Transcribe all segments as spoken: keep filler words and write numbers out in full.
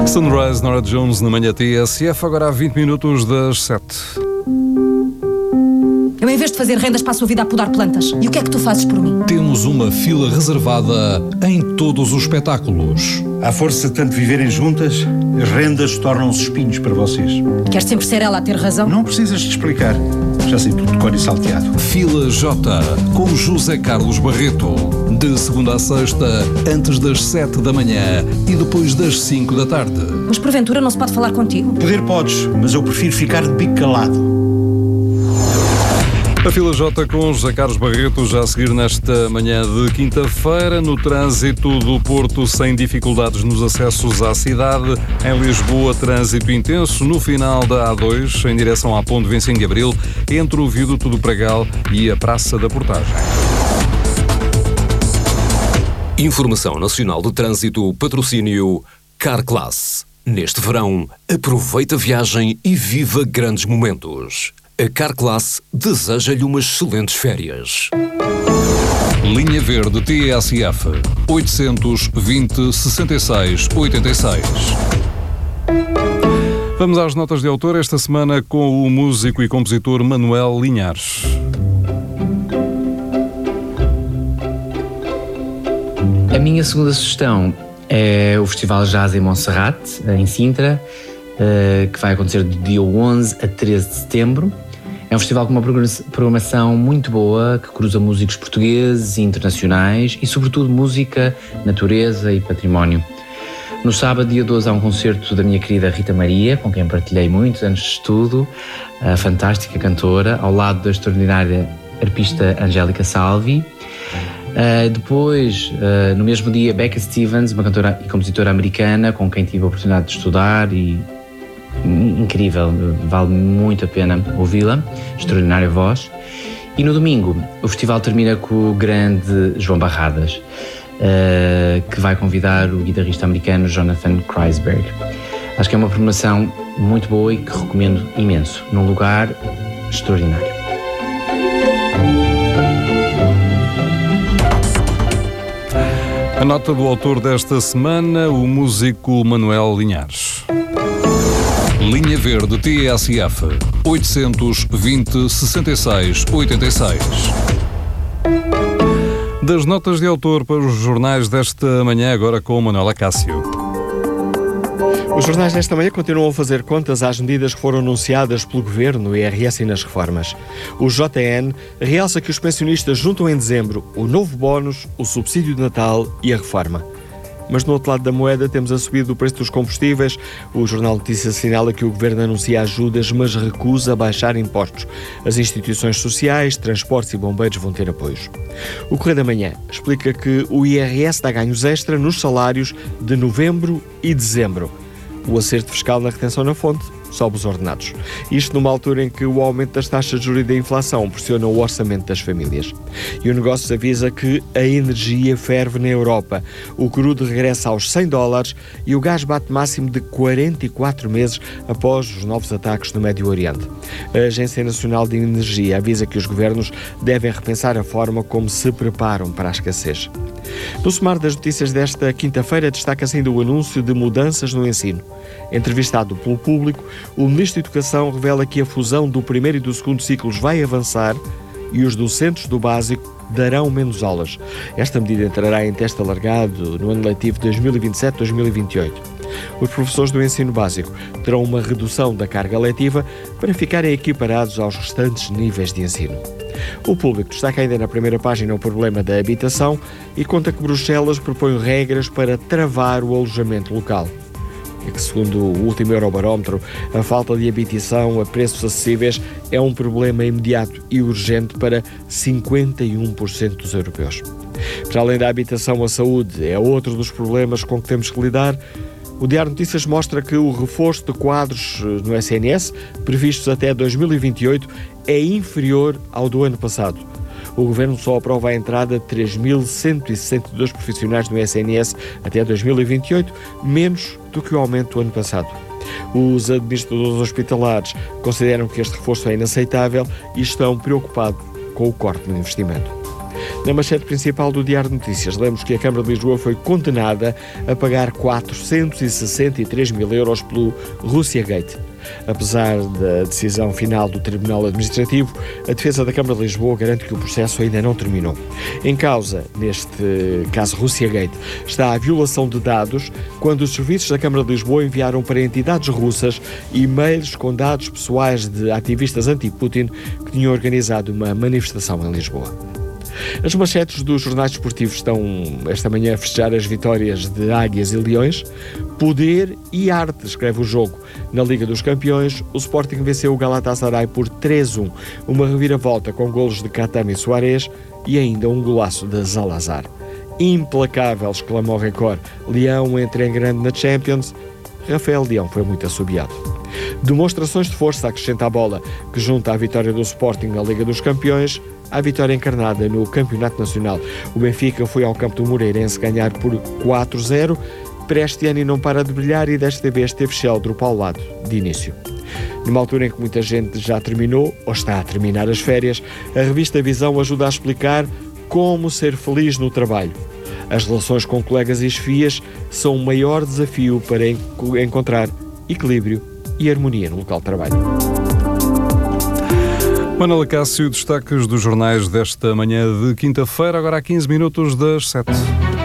Sunrise, Norah Jones na manhã T S F, agora há vinte minutos das sete. Eu, em vez de fazer rendas, passo a vida a podar plantas. E o que é que tu fazes por mim? Temos uma fila reservada em todos os espetáculos. À força de tanto viverem juntas, as rendas tornam-se espinhos para vocês. Queres sempre ser ela a ter razão? Não precisas de explicar. Já sei tudo de cor e salteado. Fila J, com José Carlos Barreto. De segunda a sexta, antes das sete da manhã e depois das cinco da tarde. Mas porventura não se pode falar contigo? Poder podes, mas eu prefiro ficar de bico calado. A Fila J com José Carlos Barreto, já a seguir nesta manhã de quinta-feira. No trânsito do Porto, sem dificuldades nos acessos à cidade. Em Lisboa, trânsito intenso no final da A dois, em direção à Ponte vinte e cinco de Abril, entre o Viaduto do Pragal e a Praça da Portagem. Informação Nacional de Trânsito, patrocínio Carclass. Neste verão, aproveita a viagem e viva grandes momentos. A Carclass deseja-lhe umas excelentes férias. Linha Verde T S F oitocentos e vinte, sessenta e seis, oitenta e seis. Vamos às notas de autor esta semana com o músico e compositor Manuel Linhares. A minha segunda sugestão é o Festival Jazz em Monserrate, em Sintra, que vai acontecer do dia onze a treze de setembro. É um festival com uma programação muito boa, que cruza músicos portugueses e internacionais e, sobretudo, música, natureza e património. No sábado, dia doze, há um concerto da minha querida Rita Maria, com quem partilhei muitos anos de estudo, a fantástica cantora, ao lado da extraordinária arpista Angélica Salvi. Uh, depois, uh, no mesmo dia, Becca Stevens, uma cantora e compositora americana, com quem tive a oportunidade de estudar e incrível, vale muito a pena ouvi-la, extraordinária voz. E no domingo o festival termina com o grande João Barradas, uh, que vai convidar o guitarrista americano Jonathan Kreisberg. Acho que é uma programação muito boa e que recomendo imenso, num lugar extraordinário. A nota do autor desta semana, o músico Manuel Linhares. Linha Verde T S F oitocentos e vinte, sessenta e seis, oitenta e seis. Das notas de autor para os jornais desta manhã, agora com o Manuel Acácio. Os jornais desta manhã continuam a fazer contas às medidas que foram anunciadas pelo Governo no I R S e nas reformas. O J N realça que os pensionistas juntam em dezembro o novo bónus, o subsídio de Natal e a reforma. Mas no outro lado da moeda temos a subida do preço dos combustíveis. O Jornal de Notícias assinala que o Governo anuncia ajudas, mas recusa baixar impostos. As instituições sociais, transportes e bombeiros vão ter apoios. O Correio da Manhã explica que o I R S dá ganhos extra nos salários de novembro e dezembro. O acerto fiscal na retenção na fonte sobe os ordenados. Isto numa altura em que o aumento das taxas de juros e da inflação pressiona o orçamento das famílias. E o Negócios avisa que a energia ferve na Europa. O crudo regressa aos cem dólares e o gás bate máximo de quarenta e quatro meses após os novos ataques no Médio Oriente. A Agência Nacional de Energia avisa que os governos devem repensar a forma como se preparam para a escassez. No sumário das notícias desta quinta-feira destaca-se ainda o anúncio de mudanças no ensino. Entrevistado pelo Público, o Ministro da Educação revela que a fusão do primeiro e do segundo ciclos vai avançar e os docentes do básico darão menos aulas. Esta medida entrará em teste alargado no ano letivo dois mil e vinte e sete, dois mil e vinte e oito. Os professores do ensino básico terão uma redução da carga letiva para ficarem equiparados aos restantes níveis de ensino. O Público destaca ainda na primeira página o problema da habitação e conta que Bruxelas propõe regras para travar o alojamento local. É que, segundo o último Eurobarómetro, a falta de habitação a preços acessíveis é um problema imediato e urgente para cinquenta e um por cento dos europeus. Para além da habitação, a saúde é outro dos problemas com que temos que lidar. O Diário de Notícias mostra que o reforço de quadros no S N S, previstos até dois mil e vinte e oito, é inferior ao do ano passado. O Governo só aprova a entrada de três mil cento e sessenta e dois profissionais no S N S até dois mil e vinte e oito, menos do que o aumento do ano passado. Os administradores hospitalares consideram que este reforço é inaceitável e estão preocupados com o corte no investimento. Na manchete principal do Diário de Notícias, lemos que a Câmara de Lisboa foi condenada a pagar quatrocentos e sessenta e três mil euros pelo Rússia Gate. Apesar da decisão final do Tribunal Administrativo, a defesa da Câmara de Lisboa garante que o processo ainda não terminou. Em causa, neste caso Rússia Gate, está a violação de dados quando os serviços da Câmara de Lisboa enviaram para entidades russas e-mails com dados pessoais de ativistas anti-Putin que tinham organizado uma manifestação em Lisboa. As manchetes dos jornais desportivos estão esta manhã a festejar as vitórias de Águias e Leões. Poder e arte, escreve o jogo. Na Liga dos Campeões, o Sporting venceu o Galatasaray por três a um. Uma reviravolta com golos de Catame e Soares e ainda um golaço de Zalazar. Implacável, exclamou o Record. Leão entra em grande na Champions. Rafael Leão foi muito assobiado. Demonstrações de força, acrescenta a bola, que junta a vitória do Sporting na Liga dos Campeões à vitória encarnada no Campeonato Nacional. O Benfica foi ao campo do Moreirense ganhar por quatro a zero. Prestiani não para de brilhar e desta vez teve Sheldrup ao lado de início. Numa altura em que muita gente já terminou ou está a terminar as férias, a revista Visão ajuda a explicar como ser feliz no trabalho. As relações com colegas e chefias são o maior desafio para encontrar equilíbrio e harmonia no local de trabalho. Manuela Cássio, destaques dos jornais desta manhã de quinta-feira, agora há quinze minutos das sete.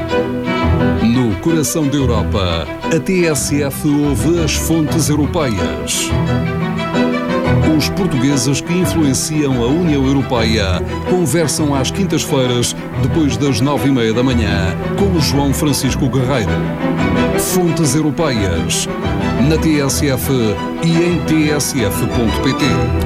No coração da Europa, a T S F ouve as fontes europeias. Os portugueses que influenciam a União Europeia conversam às quintas-feiras, depois das nove e meia da manhã, com o João Francisco Guerreiro. Fontes europeias, na T S F e em t s f ponto p t.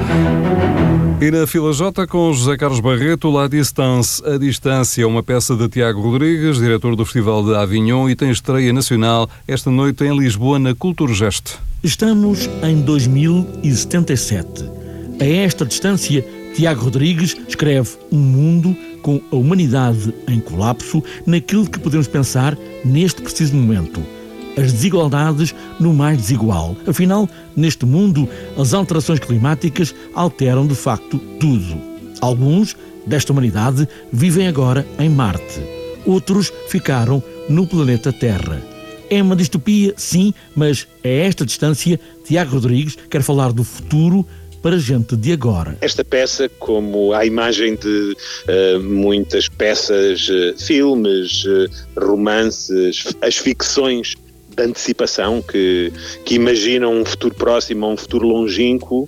E na Fila J com José Carlos Barreto, La Distance, a Distância, uma peça de Tiago Rodrigues, diretor do Festival de Avignon, e tem estreia nacional esta noite em Lisboa, na Culturgest. Estamos em dois mil e setenta e sete. A esta distância, Tiago Rodrigues escreve um mundo com a humanidade em colapso naquilo que podemos pensar neste preciso momento. As desigualdades no mais desigual. Afinal, neste mundo, as alterações climáticas alteram de facto tudo. Alguns desta humanidade vivem agora em Marte. Outros ficaram no planeta Terra. É uma distopia, sim, mas a esta distância, Tiago Rodrigues quer falar do futuro para gente de agora. Esta peça, como a imagem de uh, muitas peças, uh, filmes, uh, romances, as ficções de antecipação que, que imaginam um futuro próximo ou um futuro longínquo,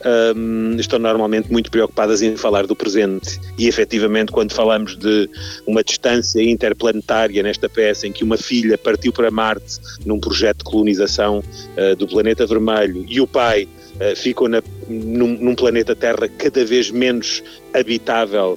um, estão normalmente muito preocupadas em falar do presente. E efetivamente, quando falamos de uma distância interplanetária nesta peça, em que uma filha partiu para Marte num projeto de colonização uh, do planeta vermelho e o pai Uh, ficam na, num, num planeta Terra cada vez menos habitável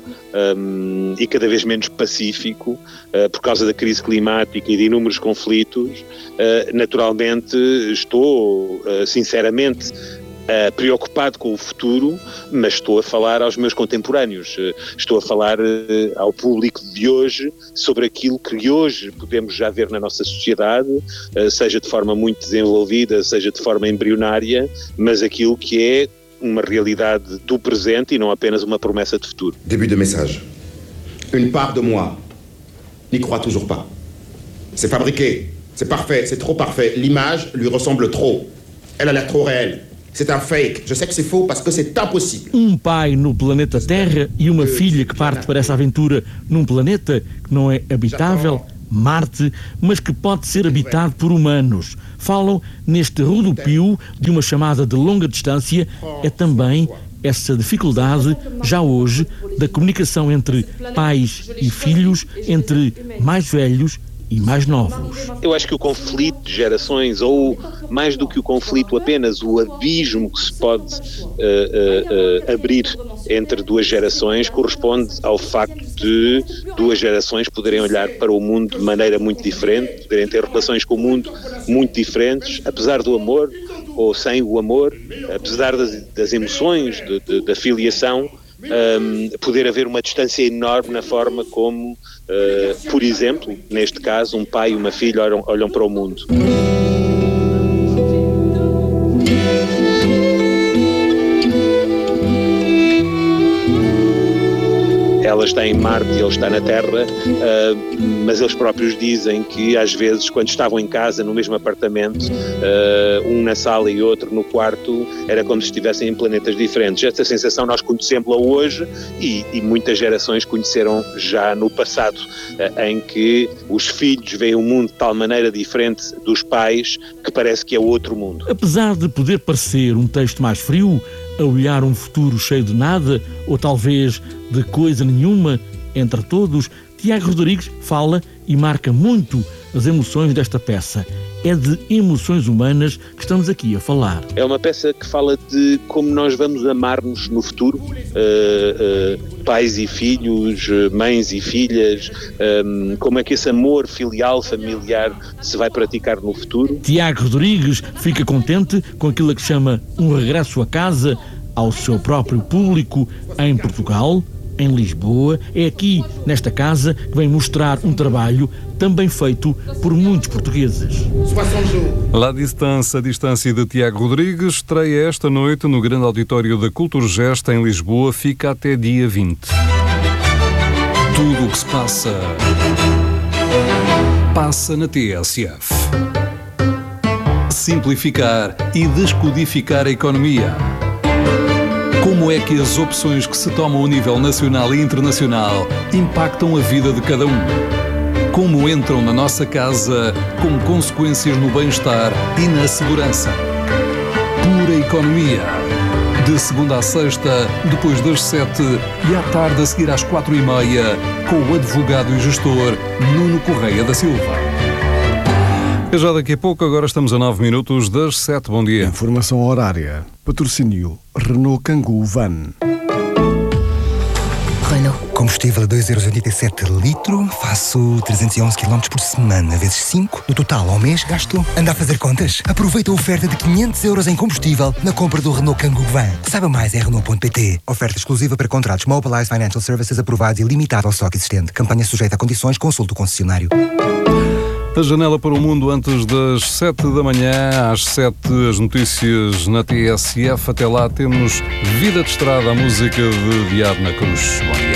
um, e cada vez menos pacífico uh, por causa da crise climática e de inúmeros conflitos, uh, naturalmente estou uh, sinceramente Uh, preocupado com o futuro, mas estou a falar aos meus contemporâneos, uh, estou a falar uh, ao público de hoje sobre aquilo que hoje podemos já ver na nossa sociedade, uh, seja de forma muito desenvolvida, seja de forma embrionária, mas aquilo que é uma realidade do presente e não apenas uma promessa de futuro. Début de message. Une part de moi n'y croit toujours pas. C'est fabriqué, c'est parfait, c'est trop parfait. L'image lui ressemble trop. Elle a l'air trop réelle. C'est un fake. Je sais que c'est faux parce que c'est impossible. Um pai no planeta Terra e uma filha que parte para essa aventura num planeta que não é habitável, Marte, mas que pode ser habitado por humanos. Falam neste rodopio de uma chamada de longa distância. É também essa dificuldade, já hoje, da comunicação entre pais e filhos, entre mais velhos e mais novos. Eu acho que o conflito de gerações, ou mais do que o conflito, apenas o abismo que se pode uh, uh, uh, abrir entre duas gerações, corresponde ao facto de duas gerações poderem olhar para o mundo de maneira muito diferente, poderem ter relações com o mundo muito diferentes, apesar do amor ou sem o amor, apesar das, das emoções, de, de, da filiação. Um, poder haver uma distância enorme na forma como, uh, por exemplo, neste caso, um pai e uma filha olham, olham para o mundo. ela está em Marte e ele está na Terra, uh, mas eles próprios dizem que às vezes quando estavam em casa, no mesmo apartamento, uh, um na sala e outro no quarto, era como se estivessem em planetas diferentes. Esta sensação nós conhecemos-la hoje e, e muitas gerações conheceram já no passado, uh, em que os filhos veem o mundo de tal maneira diferente dos pais que parece que é outro mundo. Apesar de poder parecer um texto mais frio, a olhar um futuro cheio de nada, ou talvez de coisa nenhuma, entre todos, Tiago Rodrigues fala e marca muito as emoções desta peça. É de emoções humanas que estamos aqui a falar. É uma peça que fala de como nós vamos amar-nos no futuro, uh, uh, pais e filhos, mães e filhas, um, como é que esse amor filial, familiar se vai praticar no futuro. Tiago Rodrigues fica contente com aquilo que chama um regresso a casa, ao seu próprio público em Portugal, em Lisboa. É aqui, nesta casa, que vem mostrar um trabalho também feito por muitos portugueses. La Distância, a distância de Tiago Rodrigues, estreia esta noite no grande auditório da Culturgest em Lisboa, fica até dia vinte. Tudo o que se passa, passa na T S F. Simplificar e descodificar a economia. Como é que as opções que se tomam a nível nacional e internacional impactam a vida de cada um? Como entram na nossa casa com consequências no bem-estar e na segurança? Pura economia. De segunda a sexta, depois das sete e à tarde a seguir às quatro e meia, com o advogado e gestor Nuno Correia da Silva. É já daqui a pouco, agora estamos a nove minutos das sete. Bom dia. Informação horária. Patrocínio Renault Kangoo Van. Renault. Combustível a dois euros e oitenta e sete litro. Faço trezentos e onze quilómetros por semana, vezes cinco. No total, ao mês, gasto... Anda a fazer contas? Aproveita a oferta de quinhentos euros em combustível na compra do Renault Kangoo Van. Saiba mais em Renault ponto pt. Oferta exclusiva para contratos Mobilize Financial Services aprovados e limitada ao estoque existente. Campanha sujeita a condições. Consulte o concessionário. A janela para o mundo antes das sete da manhã, às sete as notícias na T S F. Até lá temos Vida de Estrada, a música de Diabo na Cruz. Bom dia.